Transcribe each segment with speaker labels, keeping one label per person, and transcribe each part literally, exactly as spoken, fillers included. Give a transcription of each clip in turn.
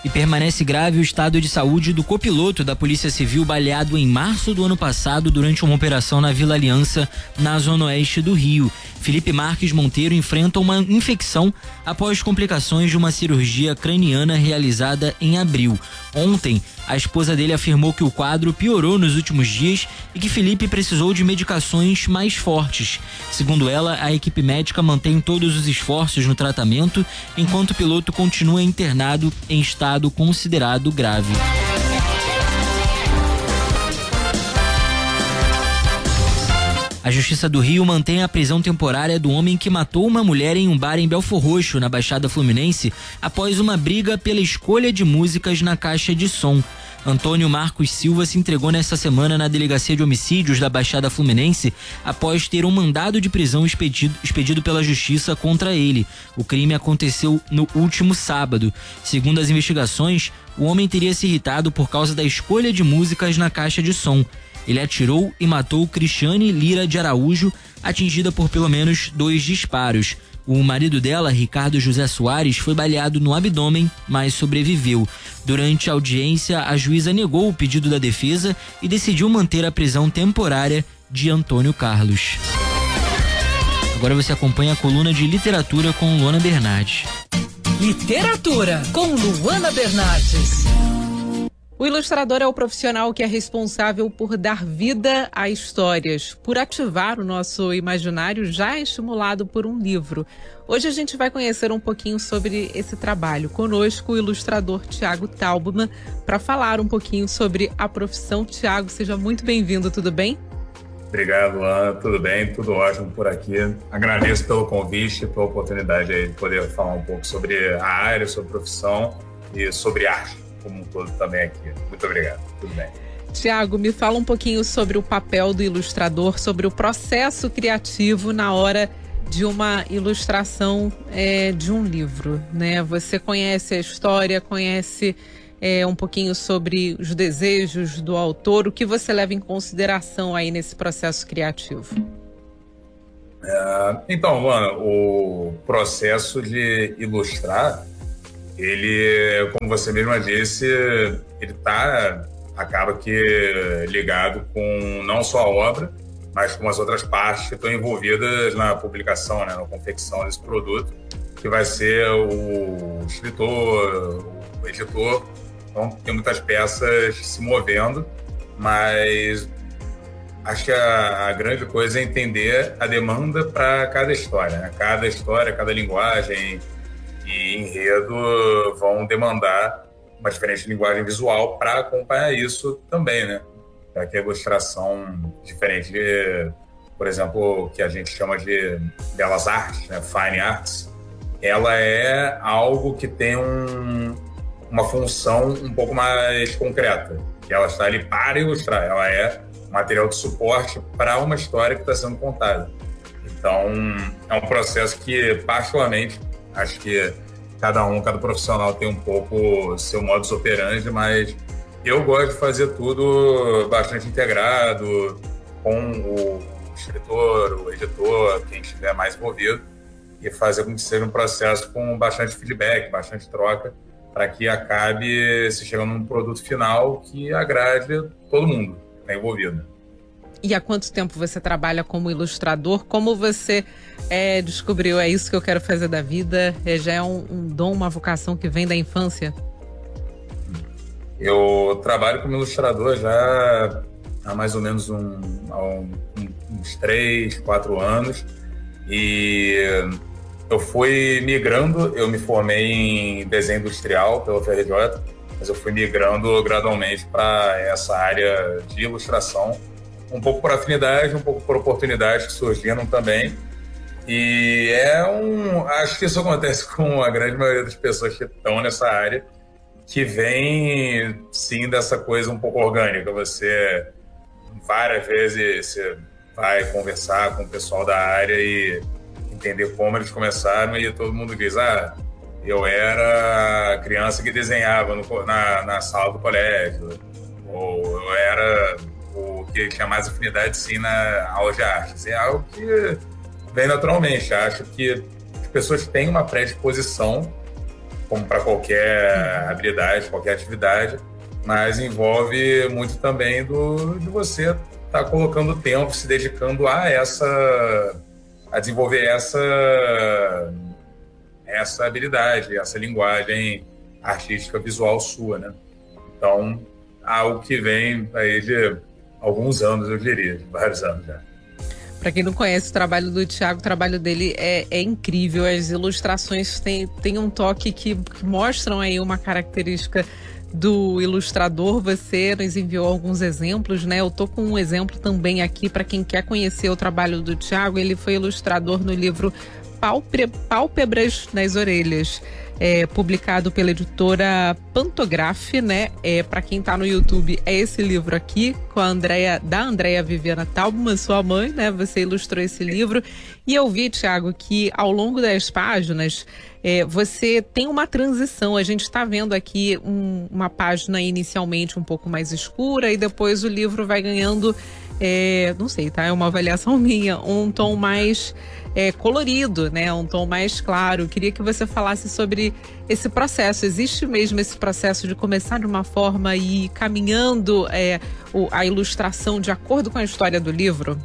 Speaker 1: E permanece grave o estado de saúde do copiloto da Polícia Civil baleado em março do ano passado durante uma operação na Vila Aliança, na zona oeste do Rio. Felipe Marques Monteiro enfrenta uma infecção após complicações de uma cirurgia craniana realizada em abril. Ontem, a esposa dele afirmou que o quadro piorou nos últimos dias e que Felipe precisou de medicações mais fortes. Segundo ela, a equipe médica mantém todos os esforços no tratamento, enquanto o piloto continua internado em estado considerado grave. A Justiça do Rio mantém a prisão temporária do homem que matou uma mulher em um bar em Belfor Roxo, na Baixada Fluminense, após uma briga pela escolha de músicas na caixa de som. Antônio Marcos Silva se entregou nesta semana na Delegacia de Homicídios da Baixada Fluminense após ter um mandado de prisão expedido, expedido pela Justiça contra ele. O crime aconteceu no último sábado. Segundo as investigações, o homem teria se irritado por causa da escolha de músicas na caixa de som. Ele atirou e matou Cristiane Lira de Araújo, atingida por pelo menos dois disparos. O marido dela, Ricardo José Soares, foi baleado no abdômen, mas sobreviveu. Durante a audiência, a juíza negou o pedido da defesa e decidiu manter a prisão temporária de Antônio Carlos. Agora você acompanha a coluna de literatura com Luana Bernardes.
Speaker 2: Literatura com Luana Bernardes. O ilustrador é o profissional que é responsável por dar vida a histórias, por ativar o nosso imaginário já estimulado por um livro. Hoje a gente vai conhecer um pouquinho sobre esse trabalho. Conosco o ilustrador Thiago Taubman para falar um pouquinho sobre a profissão. Thiago, seja muito bem-vindo, tudo bem?
Speaker 3: Obrigado, Luana. Tudo bem? Tudo ótimo por aqui. Agradeço pelo convite, pela oportunidade aí de poder falar um pouco sobre a área, sobre a profissão e sobre arte como um todo também aqui. Muito obrigado. Tudo bem.
Speaker 2: Tiago, me fala um pouquinho sobre o papel do ilustrador, sobre o processo criativo na hora de uma ilustração é, de um livro, né? Você conhece a história, conhece é, um pouquinho sobre os desejos do autor, o que você leva em consideração aí nesse processo criativo?
Speaker 3: É, então, Luana, o processo de ilustrar, ele, como você mesma disse, ele tá, acaba que ligado com não só a obra, mas com as outras partes que estão envolvidas na publicação, né, na confecção desse produto, que vai ser o escritor, o editor. Então, tem muitas peças se movendo, mas acho que a, a grande coisa é entender a demanda para cada história, né? Cada história, cada linguagem e enredo vão demandar uma diferente linguagem visual para acompanhar isso também, né? Já que a ilustração diferente de, por exemplo, o que a gente chama de belas artes, né? Fine arts, ela é algo que tem um, uma função um pouco mais concreta, que ela está ali para ilustrar, ela é material de suporte para uma história que está sendo contada. Então, é um processo que, particularmente, acho que cada um, cada profissional tem um pouco seu modus operandi, mas eu gosto de fazer tudo bastante integrado com o escritor, o editor, quem estiver mais envolvido, e fazer com que seja um processo com bastante feedback, bastante troca, para que acabe se chegando num produto final que agrade todo mundo que está envolvido.
Speaker 2: E há quanto tempo você trabalha como ilustrador? Como você é, descobriu, é isso que eu quero fazer da vida? É, já é um, um dom, uma vocação que vem da infância?
Speaker 3: Eu trabalho como ilustrador já há mais ou menos um, há um, uns três, quatro anos. E eu fui migrando, eu me formei em desenho industrial pela U F R J, mas eu fui migrando gradualmente para essa área de ilustração, um pouco por afinidade, um pouco por oportunidades que surgiram também. E é um... acho que isso acontece com a grande maioria das pessoas que estão nessa área, que vem, sim, dessa coisa um pouco orgânica. Você, várias vezes, você vai conversar com o pessoal da área e entender como eles começaram, e todo mundo diz, ah, eu era criança que desenhava no, na, na sala do colégio, ou eu era o que tinha mais afinidade, sim, na aula de artes. É algo que vem naturalmente. Acho que as pessoas têm uma predisposição como para qualquer habilidade, qualquer atividade, mas envolve muito também do, de você estar tá colocando tempo, se dedicando a essa, a desenvolver essa, essa habilidade, essa linguagem artística visual sua, né? Então, algo que vem aí de alguns anos, eu diria, de vários anos já.
Speaker 2: Para quem não conhece o trabalho do Thiago, o trabalho dele é, é incrível. As ilustrações têm, têm um toque que, que mostram aí uma característica do ilustrador. Você nos enviou alguns exemplos, né? Eu tô com um exemplo também aqui para quem quer conhecer o trabalho do Thiago. Ele foi ilustrador no livro Pálpe- Pálpebras nas Orelhas, é, publicado pela editora Pantograph, né? É, para quem tá no YouTube, é esse livro aqui, com a Andrea, da Andrea Viviana Taubman, sua mãe, né? Você ilustrou esse livro. E eu vi, Thiago, que ao longo das páginas, é, você tem uma transição. A gente está vendo aqui um, uma página inicialmente um pouco mais escura e depois o livro vai ganhando, é, não sei, tá? É uma avaliação minha, um tom mais é, colorido, né? Um tom mais claro. Queria que você falasse sobre esse processo. Existe mesmo esse processo de começar de uma forma e ir caminhando é, o, a ilustração de acordo com a história do livro?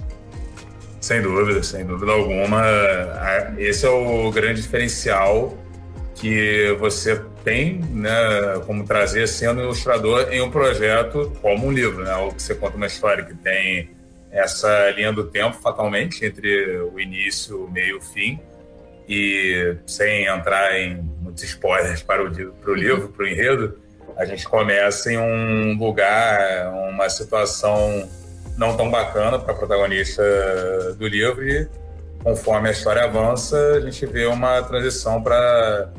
Speaker 3: Sem dúvida, sem dúvida alguma. Esse é o grande diferencial que você tem, né, como trazer sendo ilustrador em um projeto como um livro, né? Ou que você conta uma história que tem essa linha do tempo, fatalmente, entre o início, o meio e o fim. E sem entrar em muitos spoilers para o, para o livro, para o enredo, a gente começa em um lugar, uma situação não tão bacana para a protagonista do livro, e conforme a história avança, a gente vê uma transição para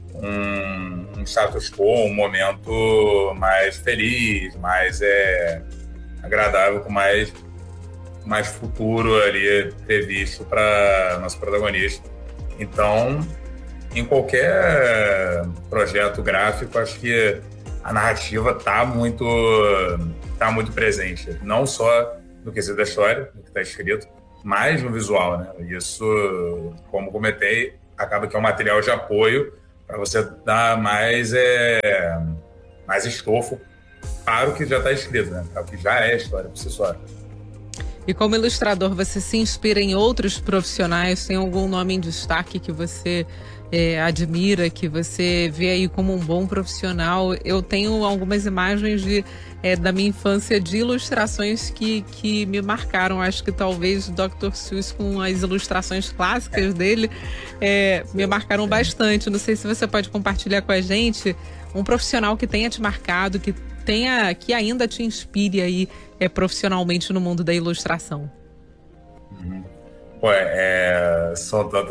Speaker 3: um, um status quo, um momento mais feliz, mais é, agradável, com mais, mais futuro ali previsto para nosso protagonista. Então, em qualquer projeto gráfico, acho que a narrativa está muito, tá muito presente, não só no quesito da história, no que está escrito, mas no visual, né? Isso, como comentei, acaba que é um material de apoio para você dar mais, é, mais estofo para o que já está escrito, né? Para o que já é história por si só.
Speaker 2: E como ilustrador, você se inspira em outros profissionais? Tem algum nome em destaque que você é, admira, que você vê aí como um bom profissional? Eu tenho algumas imagens de, é, da minha infância de ilustrações que, que me marcaram. Acho que talvez o doutor Seuss, com as ilustrações clássicas dele, é, me marcaram bastante. Não sei se você pode compartilhar com a gente um profissional que tenha te marcado, que tenha, que ainda te inspire aí é, profissionalmente no mundo da ilustração.
Speaker 3: Uhum. Pô, é, são tanta,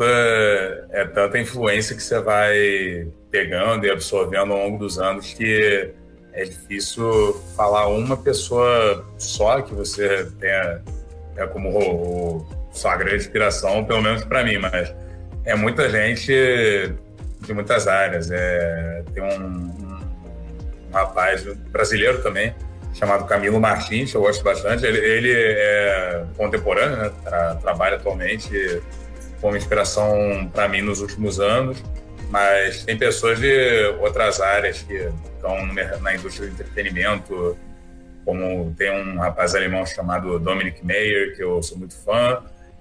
Speaker 3: é tanta influência que você vai pegando e absorvendo ao longo dos anos que é difícil falar uma pessoa só que você tenha é, como o, o, sua grande inspiração, pelo menos para mim, mas é muita gente de muitas áreas. É, tem um, um, um rapaz brasileiro também, chamado Camilo Martins, que eu gosto bastante. Ele, ele é contemporâneo, né? Tra, trabalha atualmente como inspiração para mim nos últimos anos, mas tem pessoas de outras áreas que estão na indústria do entretenimento, como tem um rapaz alemão chamado Dominic Meyer, que eu sou muito fã,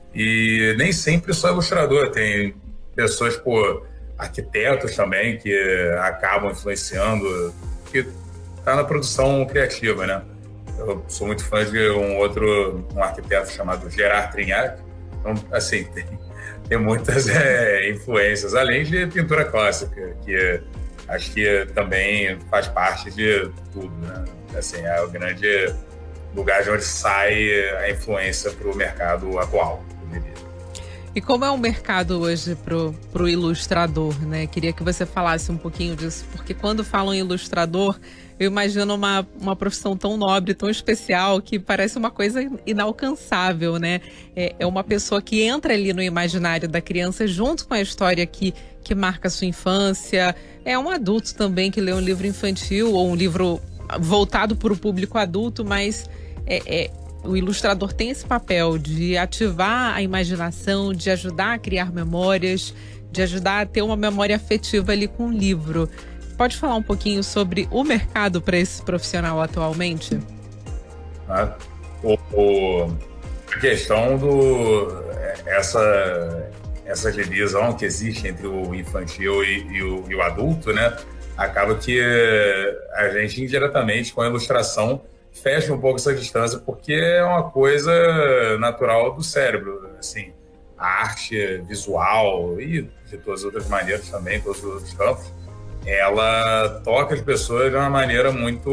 Speaker 3: e nem sempre só ilustrador, tem pessoas, pô, arquitetos também, que acabam influenciando, que tá na produção criativa, né? Eu sou muito fã de um outro, um arquiteto chamado Gerard Trignac. Então, assim, tem, tem muitas é, influências, além de pintura clássica, que acho que também faz parte de tudo, né? Assim, é o grande lugar de onde sai a influência para o mercado atual, eu diria.
Speaker 2: E como é o mercado hoje pro, pro ilustrador, né? Queria que você falasse um pouquinho disso, porque quando falam em ilustrador, eu imagino uma, uma profissão tão nobre, tão especial, que parece uma coisa inalcançável, né? É, é uma pessoa que entra ali no imaginário da criança junto com a história que, que marca a sua infância. É um adulto também que lê um livro infantil ou um livro voltado para o público adulto, mas é, é, o ilustrador tem esse papel de ativar a imaginação, de ajudar a criar memórias, de ajudar a ter uma memória afetiva ali com o livro. Pode falar um pouquinho sobre o mercado para esse profissional atualmente?
Speaker 3: Ah, o, o, a questão do... Essa, essa divisão que existe entre o infantil e, e, o, e o adulto, né? Acaba que a gente, indiretamente, com a ilustração, fecha um pouco essa distância, porque é uma coisa natural do cérebro. Assim, a arte visual e de todas as outras maneiras também, todos os outros campos, ela toca as pessoas de uma maneira muito...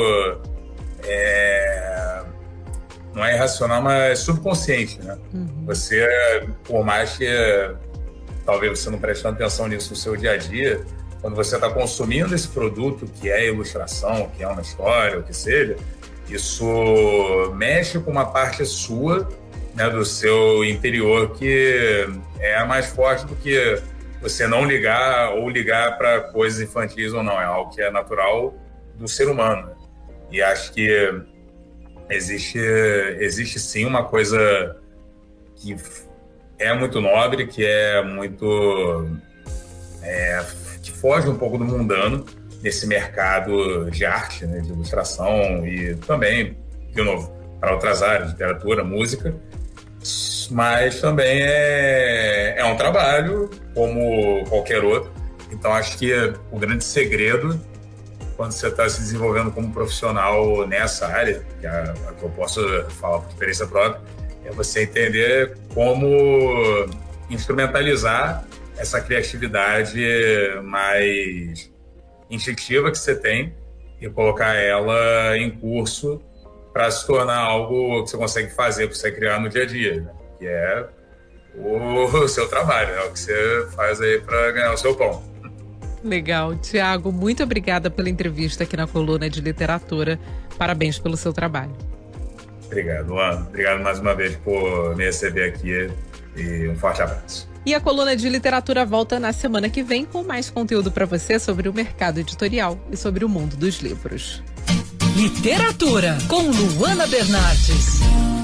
Speaker 3: É, não é irracional, mas subconsciente, né? Uhum. Você, por mais que talvez você não prestando atenção nisso no seu dia a dia, quando você está consumindo esse produto, que é ilustração, que é uma história, o que seja, isso mexe com uma parte sua, né, do seu interior, que é a mais forte do que você não ligar ou ligar para coisas infantis ou não. É algo que é natural do ser humano. E acho que existe, existe sim uma coisa que é muito nobre, que é muito... É, que foge um pouco do mundano nesse mercado de arte, né, de ilustração e também, de novo, para outras áreas, literatura, música, mas também é, é um trabalho como qualquer outro. Então acho que o grande segredo quando você está se desenvolvendo como profissional nessa área, que é a que eu posso falar por experiência própria, é você entender como instrumentalizar essa criatividade mais instintiva que você tem e colocar ela em curso para se tornar algo que você consegue fazer, que você criar no dia a dia, né? Que é o seu trabalho, é o que você faz aí para ganhar o seu pão.
Speaker 2: Legal. Tiago, muito obrigada pela entrevista aqui na Coluna de Literatura. Parabéns pelo seu trabalho.
Speaker 3: Obrigado, Luan. Obrigado mais uma vez por me receber aqui e um forte abraço.
Speaker 2: E a Coluna de Literatura volta na semana que vem com mais conteúdo para você sobre o mercado editorial e sobre o mundo dos livros.
Speaker 4: Literatura, com Luana Bernardes.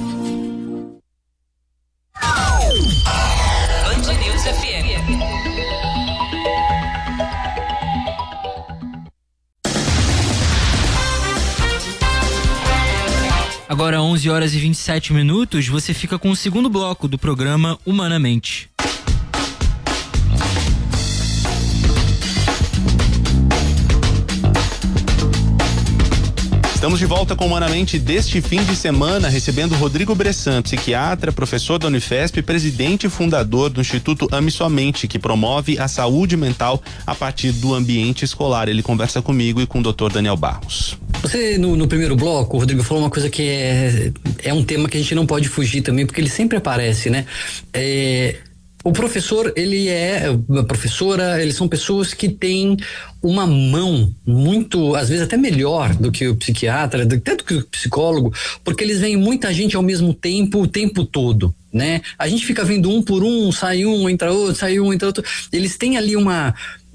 Speaker 4: Band News F M.
Speaker 1: Agora, onze horas e vinte e sete minutos, você fica com o segundo bloco do programa Humanamente.
Speaker 5: Estamos de volta com Humanamente deste fim de semana, recebendo Rodrigo Bressan, psiquiatra, professor da Unifesp, presidente e fundador do Instituto Ame Sua Mente, que promove a saúde mental a partir do ambiente escolar. Ele conversa comigo e com o doutor Daniel Barros.
Speaker 6: Você, no, no primeiro bloco, o Rodrigo falou uma coisa que é, é um tema que a gente não pode fugir também, porque ele sempre aparece, né? É... O professor, ele é, a professora, eles são pessoas que têm uma mão muito, às vezes até melhor do que o psiquiatra, tanto que o psicólogo, porque eles veem muita gente ao mesmo tempo, o tempo todo, né? A gente fica vendo um por um, sai um, entra outro, sai um, entra outro. Eles têm ali uma...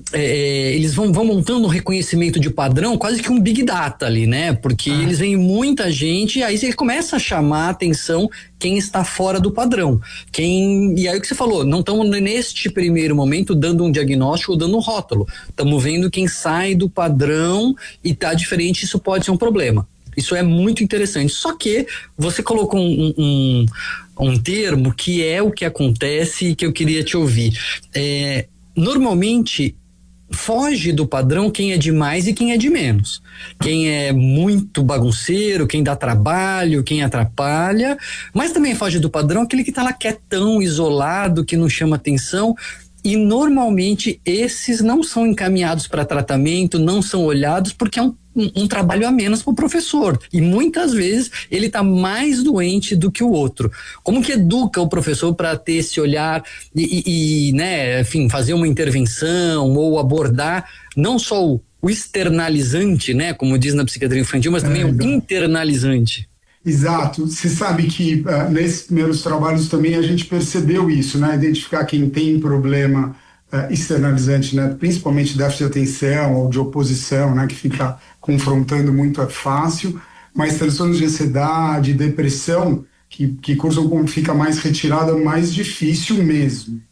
Speaker 6: É, eles vão, vão montando um reconhecimento de padrão, quase que um big data ali, né? Porque ah. eles veem muita gente e aí você começa a chamar a atenção quem está fora do padrão. Quem, e aí o que você falou, não estamos neste primeiro momento dando um diagnóstico ou dando um rótulo. Estamos vendo quem sai do padrão e tá diferente, isso pode ser um problema. Isso é muito interessante. Só que você colocou um, um, um termo que é o que acontece e que eu queria te ouvir. É, normalmente foge do padrão quem é de mais e quem é de menos. Quem é muito bagunceiro, quem dá trabalho, quem atrapalha, mas também foge do padrão aquele que tá lá quietão, isolado, que não chama atenção. E normalmente esses não são encaminhados para tratamento, não são olhados porque é um, um, um trabalho a menos para o professor. E muitas vezes ele está mais doente do que o outro. Como que educa o professor para ter esse olhar e, e, e, né, enfim, fazer uma intervenção ou abordar não só o, o externalizante, né, como diz na psiquiatria infantil, mas também é, o internalizante.
Speaker 7: Exato. Você sabe que uh, nesses primeiros trabalhos também a gente percebeu isso, né? Identificar quem tem problema uh, externalizante, né? Principalmente déficit de atenção ou de oposição, né? Que fica confrontando muito é fácil, mas transtornos de ansiedade, depressão, que, que cursam como fica mais retirada, mais difícil mesmo.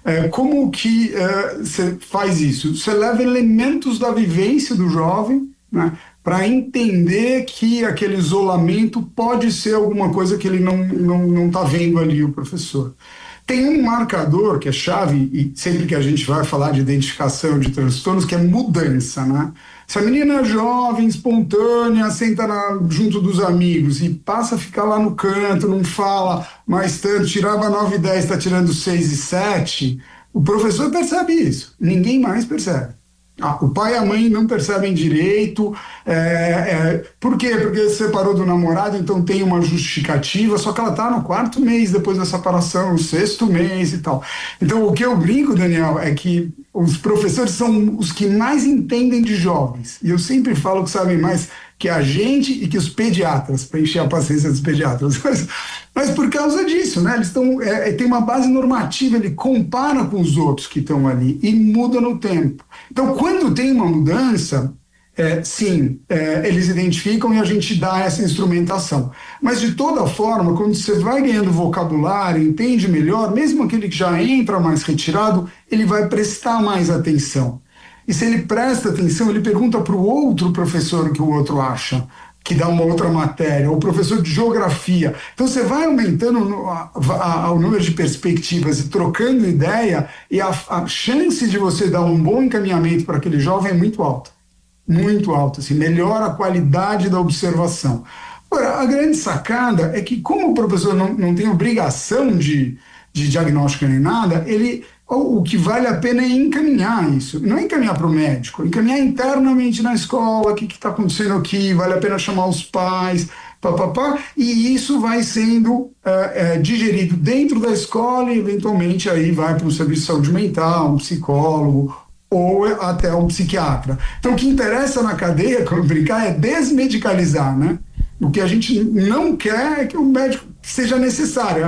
Speaker 7: É, como que você é, faz isso? Você leva elementos da vivência do jovem, né, para entender que aquele isolamento pode ser alguma coisa que ele não não não está vendo ali, o professor. Tem um marcador que é chave, e sempre que a gente vai falar de identificação de transtornos, que é mudança, né? Se a menina é jovem, espontânea, senta na, junto dos amigos e passa a ficar lá no canto, não fala mais tanto, tirava nove e dez, está tirando seis e sete, o professor percebe isso, ninguém mais percebe. Ah, o pai e a mãe não percebem direito. É, é, por quê? Porque separou do namorado, então tem uma justificativa, só que ela está no quarto mês depois da separação, no sexto mês e tal. Então, o que eu brinco, Daniel, é que os professores são os que mais entendem de jovens. E eu sempre falo que sabem mais que a gente e que os pediatras, para encher a paciência dos pediatras. Mas, mas por causa disso, né? Eles estão, é, tem uma base normativa, ele compara com os outros que estão ali e muda no tempo. Então, quando tem uma mudança, é, sim, é, eles identificam e a gente dá essa instrumentação. Mas, de toda forma, quando você vai ganhando vocabulário, entende melhor, mesmo aquele que já entra mais retirado, ele vai prestar mais atenção. E se ele presta atenção, ele pergunta para o outro professor o que o outro acha, que dá uma outra matéria, ou professor de geografia. Então você vai aumentando a, a, o número de perspectivas e trocando ideia, e a, a chance de você dar um bom encaminhamento para aquele jovem é muito alta. Muito alta, assim, melhora a qualidade da observação. Agora, a grande sacada é que, como o professor não, não tem obrigação de, de diagnóstico nem nada, ele... O que vale a pena é encaminhar isso, não é encaminhar para o médico, encaminhar internamente na escola, o que está acontecendo aqui, vale a pena chamar os pais, papapá, e isso vai sendo é, é, digerido dentro da escola e eventualmente aí vai para um serviço de saúde mental, um psicólogo ou até um psiquiatra. Então o que interessa na cadeia, quando brincar, é desmedicalizar, né? O que a gente não quer é que o médico seja necessário,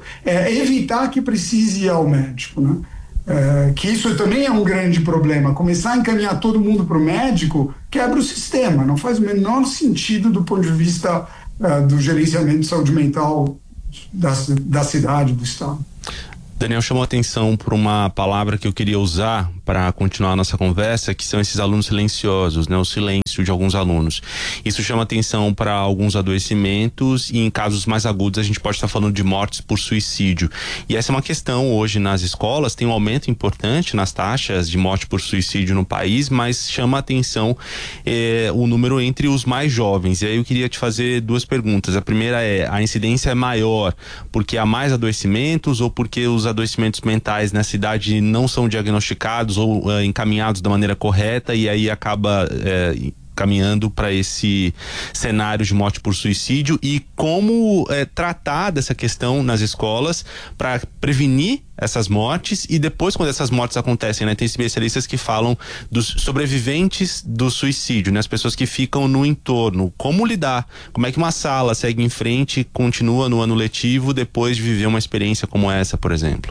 Speaker 7: é evitar que precise ir ao médico, né? É, que isso também é um grande problema. Começar a encaminhar todo mundo para o médico quebra o sistema, não faz o menor sentido do ponto de vista é, do gerenciamento de saúde mental da, da cidade, do estado.
Speaker 5: Daniel chamou a atenção por uma palavra que eu queria usar para continuar a nossa conversa, que são esses alunos silenciosos, né? O silêncio de alguns alunos. Isso chama atenção para alguns adoecimentos e em casos mais agudos a gente pode estar falando de mortes por suicídio. E essa é uma questão hoje nas escolas, tem um aumento importante nas taxas de morte por suicídio no país, mas chama atenção eh, o número entre os mais jovens. E aí eu queria te fazer duas perguntas. A primeira é, a incidência é maior porque há mais adoecimentos ou porque os adoecimentos mentais nessa idade não são diagnosticados ou uh, encaminhados da maneira correta e aí acaba uh, caminhando para esse cenário de morte por suicídio, e como uh, tratar dessa questão nas escolas para prevenir essas mortes, e depois quando essas mortes acontecem, né, tem especialistas que falam dos sobreviventes do suicídio, né, as pessoas que ficam no entorno, como lidar, como é que uma sala segue em frente e continua no ano letivo depois de viver uma experiência como essa, por exemplo?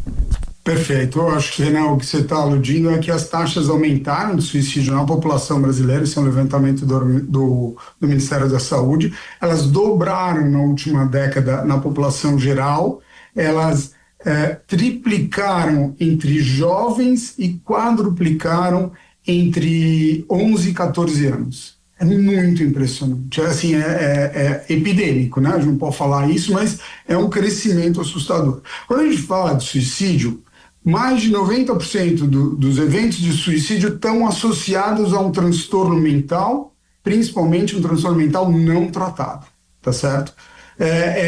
Speaker 7: Perfeito. Eu acho que, Renan, o que você está aludindo é que as taxas aumentaram de suicídio na população brasileira. Esse é um levantamento do, do, do Ministério da Saúde. Elas dobraram na última década na população geral. Elas é, triplicaram entre jovens e quadruplicaram entre onze e quatorze anos. É muito impressionante. Assim, é, é, é epidêmico, né? A gente não pode falar isso, mas é um crescimento assustador. Quando a gente fala de suicídio, mais de noventa por cento do, dos eventos de suicídio estão associados a um transtorno mental, principalmente um transtorno mental não tratado, tá certo? É,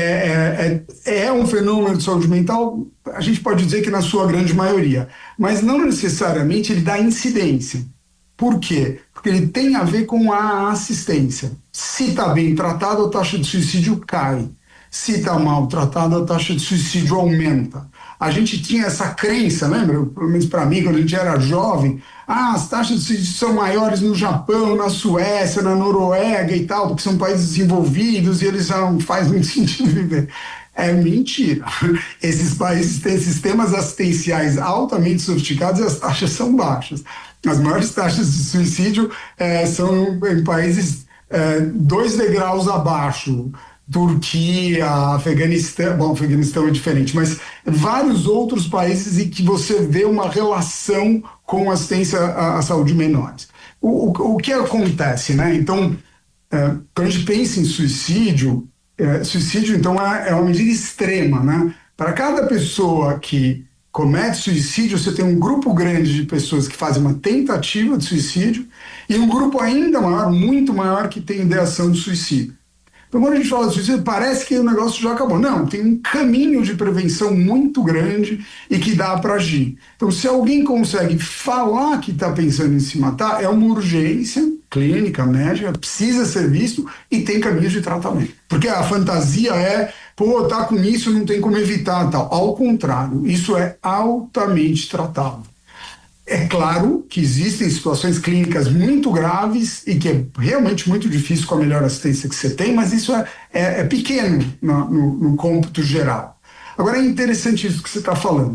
Speaker 7: é, é, é um fenômeno de saúde mental, a gente pode dizer que na sua grande maioria, mas não necessariamente ele dá incidência. Por quê? Porque ele tem a ver com a assistência. Se está bem tratado, a taxa de suicídio cai. Se está mal tratado, a taxa de suicídio aumenta. A gente tinha essa crença, lembra? Pelo menos para mim, quando a gente era jovem, ah, as taxas de suicídio são maiores no Japão, na Suécia, na Noruega e tal, porque são países desenvolvidos e eles não faz muito sentido viver. É mentira. Esses países têm sistemas assistenciais altamente sofisticados e as taxas são baixas. As maiores taxas de suicídio é, são em países é, dois degraus abaixo, Turquia, Afeganistão, bom, Afeganistão é diferente, mas vários outros países em que você vê uma relação com assistência à, à saúde de menores. O, o, o que acontece, né? Então, é, quando a gente pensa em suicídio, é, suicídio, então, é, é uma medida extrema, né? Para cada pessoa que comete suicídio, você tem um grupo grande de pessoas que fazem uma tentativa de suicídio e um grupo ainda maior, muito maior, que tem ideação de suicídio. Então, quando a gente fala de suicídio, parece que o negócio já acabou. Não, tem um caminho de prevenção muito grande e que dá para agir. Então, se alguém consegue falar que está pensando em se matar, é uma urgência clínica, médica, precisa ser visto e tem caminhos de tratamento. Porque a fantasia é, pô, tá com isso, não tem como evitar, tal. Ao contrário, isso é altamente tratável. É claro que existem situações clínicas muito graves e que é realmente muito difícil com a melhor assistência que você tem, mas isso é, é, é pequeno no, no, no cômputo geral. Agora é interessante isso que você está falando.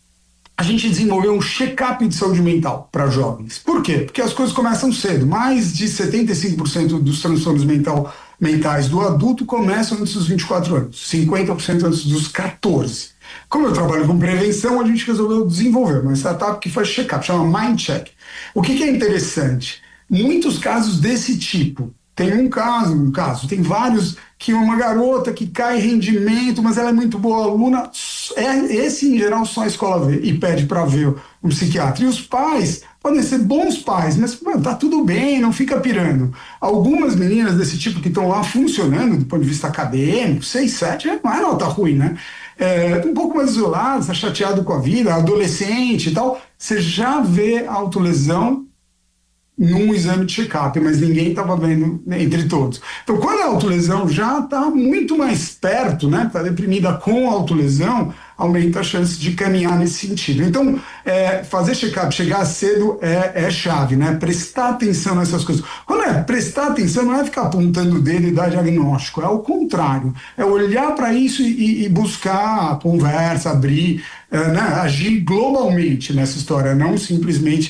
Speaker 7: A gente desenvolveu um check-up de saúde mental para jovens. Por quê? Porque as coisas começam cedo. Mais de setenta e cinco por cento dos transtornos mental, mentais do adulto começam antes dos vinte e quatro anos, cinquenta por cento antes dos catorze. Como eu trabalho com prevenção, a gente resolveu desenvolver uma startup que faz check-up, chama Mindcheck. O que, que é interessante? Muitos casos desse tipo. Tem um caso, um caso, tem vários, que uma garota que cai em rendimento, mas ela é muito boa aluna. É, esse, em geral, só a escola vê e pede para ver um psiquiatra. E os pais podem ser bons pais, mas mano, tá tudo bem, não fica pirando. Algumas meninas desse tipo que estão lá funcionando do ponto de vista acadêmico, seis, sete, não é nota ruim, né? É, um pouco mais isolado, está chateado com a vida, adolescente e tal, você já vê a autolesão num exame de check-up, mas ninguém estava vendo, né, entre todos. Então, quando a autolesão já está muito mais perto, né, está deprimida com a autolesão, aumenta a chance de caminhar nesse sentido. Então, é, fazer check-up, chegar cedo é, é chave, né? Prestar atenção nessas coisas. Quando é prestar atenção, não é ficar apontando o dedo e dar diagnóstico, é o contrário. É olhar para isso e, e buscar a conversa, abrir, é, né, agir globalmente nessa história, não simplesmente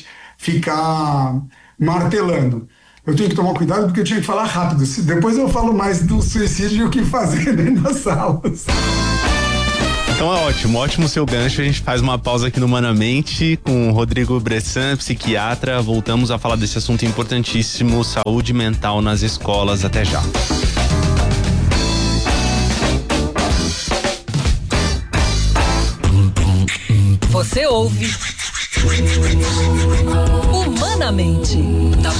Speaker 7: ficar martelando. Eu tenho que tomar cuidado porque eu tinha que falar rápido. Depois eu falo mais do suicídio e o que fazer dentro das salas.
Speaker 5: Então é ótimo, ótimo seu gancho. A gente faz uma pausa aqui no Humanamente com o Rodrigo Bressan, psiquiatra. Voltamos a falar desse assunto importantíssimo, saúde mental nas escolas. Até já.
Speaker 4: Você ouve Humanamente.